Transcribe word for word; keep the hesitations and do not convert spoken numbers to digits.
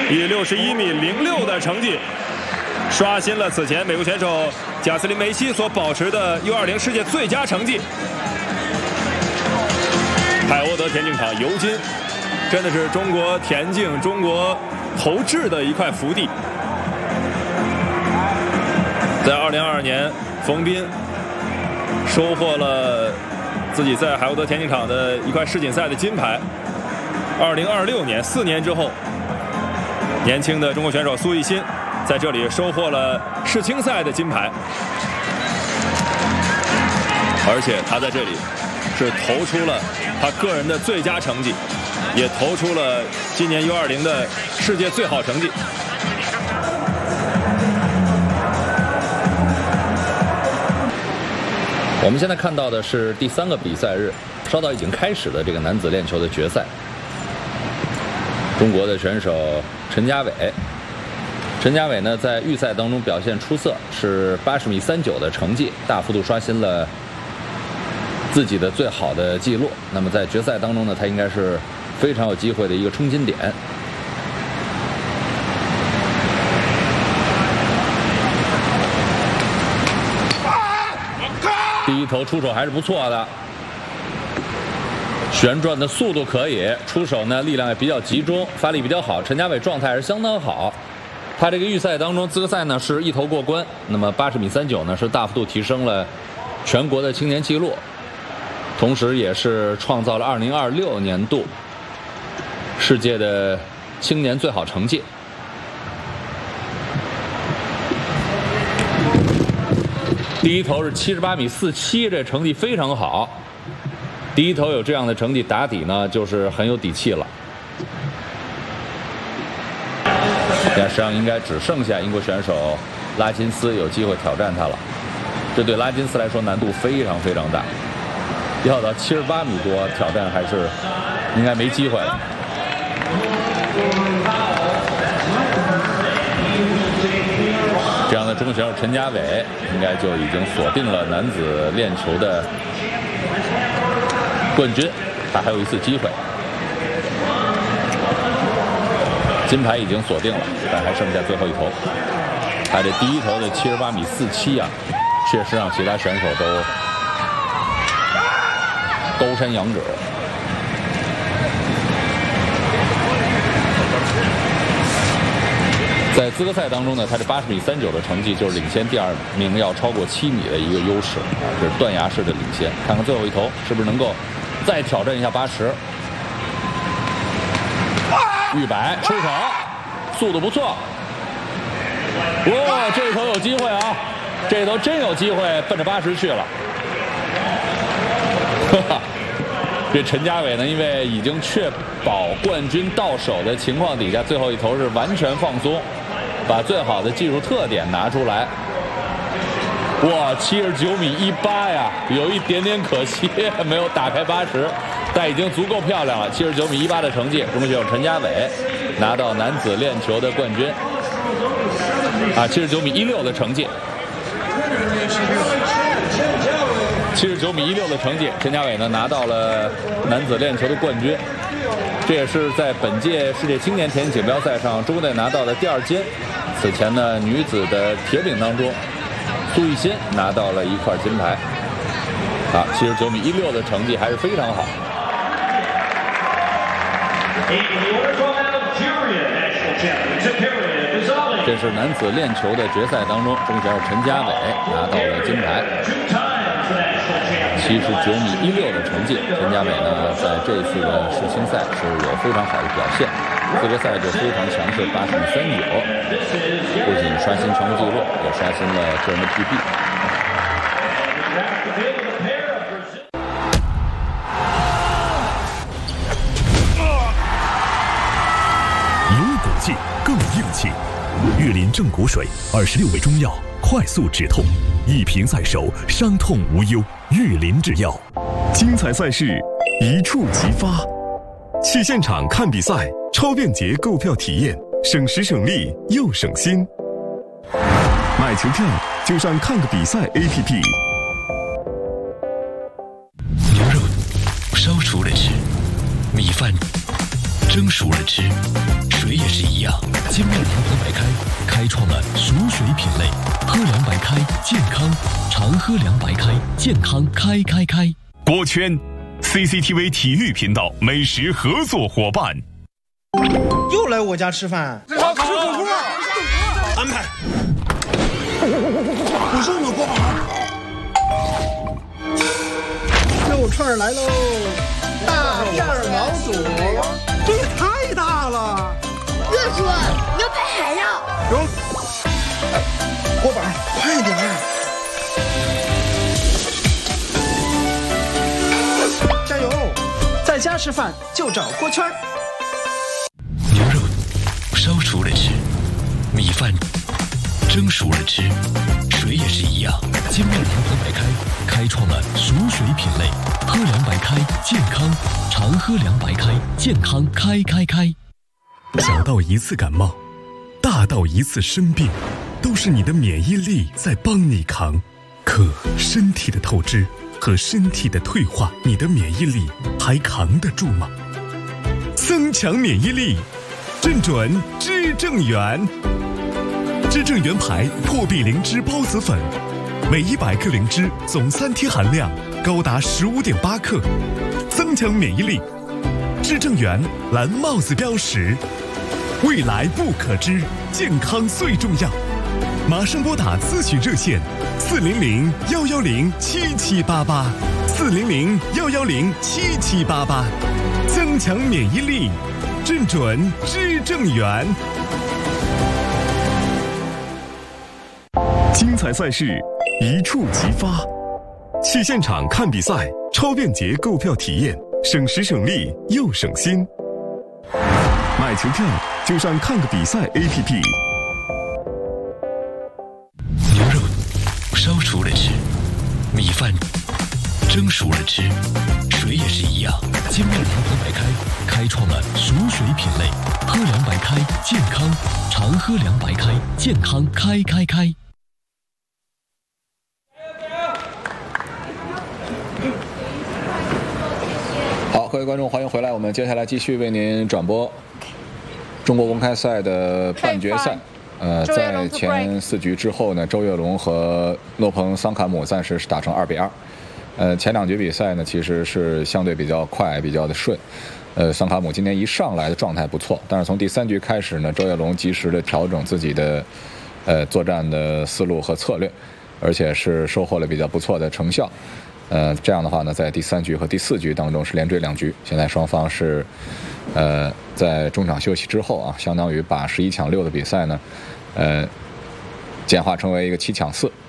以六十一米零六的成绩，刷新了此前美国选手贾斯林梅西所保持的 U 二零 世界最佳成绩。海沃德田径场尤金，真的是中国田径、中国投掷的一块福地。在二零二二年，冯彬收获了自己在海沃德田径场的一块世锦赛的金牌。二零二六年，四年之后，年轻的中国选手苏翊鑫在这里收获了世青赛的金牌，而且他在这里是投出了他个人的最佳成绩，也投出了今年 U 二零 的世界最好成绩。 我们现在看到的是第三个比赛日，稍早已经开始的这个男子链球的决赛。中国的选手陈家伟，陈家伟呢在预赛当中表现出色，是八十米三九的成绩，大幅度刷新了自己的最好的记录。那么在决赛当中呢，他应该是非常有机会的一个冲金点。第一投出手还是不错的，旋转的速度可以，出手呢力量也比较集中，发力比较好。陈家伟状态是相当好，他这个预赛当中资格赛呢是一投过关，那么八十米三九呢是大幅度提升了全国的青年纪录，同时也是创造了二零二六年度世界的青年最好成绩。第一投是七十八米四七，这成绩非常好。第一投有这样的成绩打底呢，就是很有底气了。现在实际上应该只剩下英国选手拉金斯有机会挑战他了。这对拉金斯来说难度非常非常大，要到七十八米多挑战还是应该没机会了。这样的中国选手陈家伟应该就已经锁定了男子链球的冠军，他还有一次机会。金牌已经锁定了，但还剩下最后一投。他这第一投的七十八米四七啊，确实让其他选手都高山仰止。在资格赛当中呢，他这八十米三九的成绩就是领先第二名要超过七米的一个优势啊，这是断崖式的领先。看看最后一投是不是能够再挑战一下八十。玉摆出手，速度不错。哇，这一投有机会啊！这一投真有机会奔着八十去了。哈哈，这陈家伟呢，因为已经确保冠军到手的情况底下，最后一投是完全放松，把最好的技术特点拿出来。哇，七十九米一八呀，有一点点可惜，没有打开八十，但已经足够漂亮了。七十九米一八的成绩，中国选手陈家伟拿到男子链球的冠军。啊，七十九米一六的成绩，七十九米一六的成绩，陈家伟呢拿到了男子链球的冠军。这也是在本届世界青年田径锦标赛上中国队拿到的第二金。此前呢，女子的铁饼当中，苏翊鑫拿到了一块金牌。啊，七十九米一六的成绩还是非常好。这是男子链球的决赛当中，中国选手陈家伟拿到了金牌。七十九米一六的成绩，陈家伟呢在这次的世青赛是有非常好的表现，资格赛就非常强势，八十米三九，不仅刷新全国纪录，也刷新了个人的 P B。 有骨气，更硬气。玉林正骨水，二十六味中药，快速止痛，一瓶在手，伤痛无忧。玉林制药，精彩赛事一触即发。去现场看比赛，超便捷购票体验，省时省力又省心。买球票就上看个比赛 A P P。 牛肉烧熟了吃，米饭蒸熟了吃，水也是一样。 金麦银河白开开创了熟水品类，喝凉白开健康，常喝凉白开健康开开开。 锅圈 C C T V 体育频道美食合作伙伴。 又来我家吃饭，吃火锅，安排。不是呢，锅肉串来喽，大片毛肚，这也太大了。 热叔，牛排还要。 有，锅板，快点儿。加油！在家吃饭就找锅圈。 牛肉烧熟了吃，米饭蒸熟了吃，水也是一样。 金麦银河白开开创了熟水品类，喝凉白开健康，常喝凉白开健康开开开。 小到一次感冒，大到一次生病，都是你的免疫力在帮你扛。可身体的透支和身体的退化，你的免疫力还扛得住吗？增强免疫力，正准知正元。知正元牌破壁灵芝孢子粉，每一百克灵芝总三天含量高达十五点八克，增强免疫力。知正元蓝帽子标识，未来不可知，健康最重要。马上拨打咨询热线四零零幺幺零七七八八，四零零幺幺零七七八八，增强免疫力，正准知正元。 精彩赛事一触即发，去现场看比赛，超便捷购票体验，省时省力又省心。买球票就上看个比赛 A P P。 牛肉烧熟了吃，米饭蒸熟了吃，水也是一样。 金麦银河白开开创了熟水品类，喝凉白开健康，常喝凉白开健康开开开。 好，各位观众，欢迎回来。我们接下来继续为您转播中国公开赛的半决赛。呃，在前四局之后呢，周跃龙和诺彭桑坎姆暂时是打成二比二。呃，前两局比赛呢，其实是相对比较快，比较的顺。呃，桑坎姆今天一上来的状态不错，但是从第三局开始呢，周跃龙及时的调整自己的呃作战的思路和策略，而且是收获了比较不错的成效。呃，这样的话呢，在第三局和第四局当中是连追两局。现在双方是，呃，在中场休息之后啊，相当于把十一抢六的比赛呢，呃，简化成为一个七抢四。